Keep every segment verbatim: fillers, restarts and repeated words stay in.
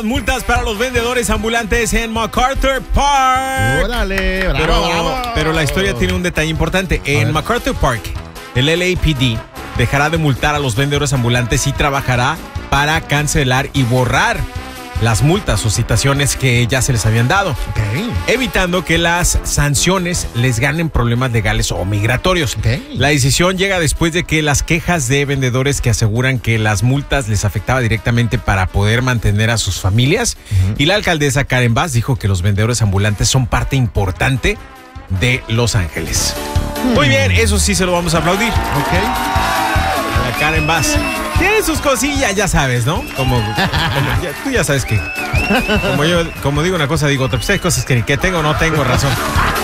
las multas para los vendedores ambulantes en MacArthur Park. ¡Órale! ¡Bravo, pero, bravo! pero la historia tiene un detalle importante. En MacArthur Park, el L A P D dejará de multar a los vendedores ambulantes y trabajará para cancelar y borrar las multas o citaciones que ya se les habían dado, Okay. evitando que las sanciones les ganen problemas legales o migratorios. Okay. La decisión llega después de que las quejas de vendedores que aseguran que las multas les afectaba directamente para poder mantener a sus familias, uh-huh. y la alcaldesa Karen Bass dijo que los vendedores ambulantes son parte importante de Los Ángeles. Hmm. Muy bien, eso sí se lo vamos a aplaudir. Ok. A Karen Bass. Tiene sus cosillas, ya sabes, ¿no? Como, como ya, tú ya sabes que como yo como digo una cosa, digo otra. Pues hay cosas que, que tengo o no tengo razón.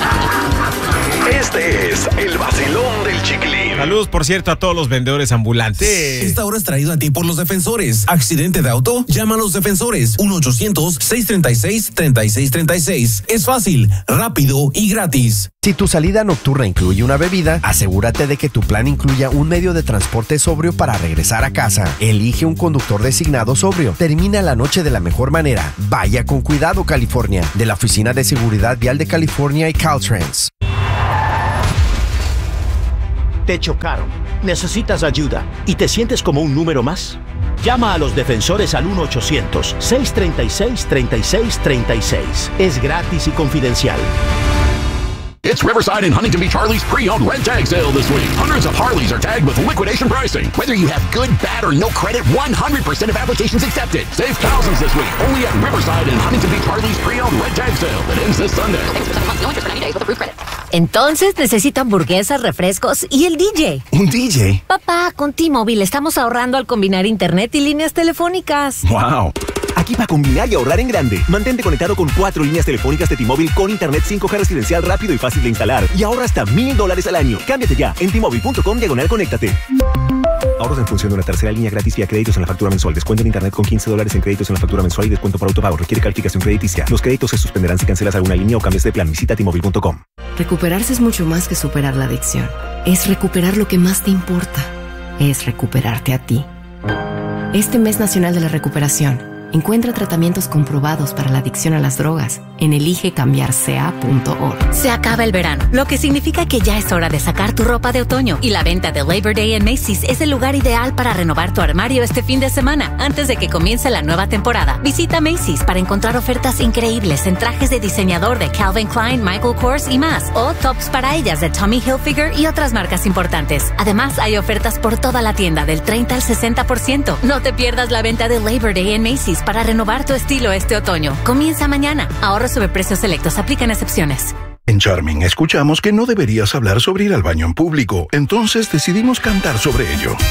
Este es el vacilón del Chiquilín. Saludos, por cierto, a todos los vendedores ambulantes. Sí. Esta hora es traído a ti por los defensores. ¿Accidente de auto? Llama a los defensores. uno ochocientos, seiscientos treinta y seis, treinta y seis treinta y seis. Es fácil, rápido y gratis. Si tu salida nocturna incluye una bebida, asegúrate de que tu plan incluya un medio de transporte sobrio para regresar a casa. Elige un conductor designado sobrio. Termina la noche de la mejor manera. Vaya con cuidado, California. De la Oficina de Seguridad Vial de California y Caltrans. Te chocaron, necesitas ayuda y te sientes como un número más. Llama a los defensores al uno ochocientos, seiscientos treinta y seis, treinta y seis treinta y seis. Es gratis y confidencial. It's Riverside and Huntington Beach Harley's pre-owned red tag sale this week. Hundreds of Harleys are tagged with liquidation pricing. Whether you have good, bad, or no credit, one hundred percent of applications accepted. Save thousands this week, only at Riverside and Huntington Beach Harley's pre-owned red tag sale that ends this Sunday. Entonces necesito hamburguesas, refrescos y el D J. ¿Un D J? Papá, con T-Mobile estamos ahorrando al combinar internet y líneas telefónicas. ¡Wow! Aquí para combinar y ahorrar en grande. Mantente conectado con cuatro líneas telefónicas de T-Mobile con internet cinco G residencial rápido y fácil de instalar. Y ahorra hasta mil dólares al año. Cámbiate ya en T-Mobile punto com diagonal conéctate. Ahorros en función de una tercera línea gratis vía créditos en la factura mensual. Descuento en internet con quince dólares en créditos en la factura mensual y descuento por autopago. Requiere calificación crediticia. Los créditos se suspenderán si cancelas alguna línea o cambias de plan. Visita T Mobile punto com. Recuperarse es mucho más que superar la adicción. Es recuperar lo que más te importa. Es recuperarte a ti. Este mes nacional de la recuperación, encuentra tratamientos comprobados para la adicción a las drogas en elige cambiar c a punto org. Se acaba el verano, lo que significa que ya es hora de sacar tu ropa de otoño. Y la venta de Labor Day en Macy's es el lugar ideal para renovar tu armario este fin de semana, antes de que comience la nueva temporada. Visita Macy's para encontrar ofertas increíbles en trajes de diseñador de Calvin Klein, Michael Kors y más, o tops para ellas de Tommy Hilfiger y otras marcas importantes. Además, hay ofertas por toda la tienda del treinta al sesenta por ciento. No te pierdas la venta de Labor Day en Macy's para renovar tu estilo este otoño. Comienza mañana. Ahorros sobre precios selectos. Aplican excepciones. En Charming escuchamos que no deberías hablar sobre ir al baño en público. Entonces decidimos cantar sobre ello.